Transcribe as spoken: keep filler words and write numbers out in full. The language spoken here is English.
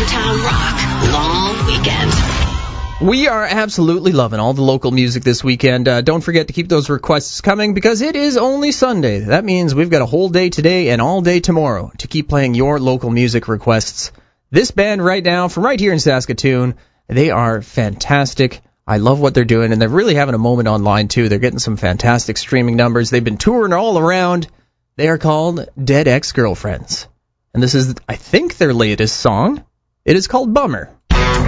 Downtown Rock long weekend. We are absolutely loving all the local music this weekend. Uh, don't forget to keep those requests coming because it is only Sunday. That means we've got a whole day today and all day tomorrow to keep playing your local music requests. This band right now, from right here in Saskatoon, they are fantastic. I love what they're doing, and they're really having a moment online, too. They're getting some fantastic streaming numbers. They've been touring all around. They are called Dead Ex-Girlfriends. And this is, I think, their latest song. It is called Bummer.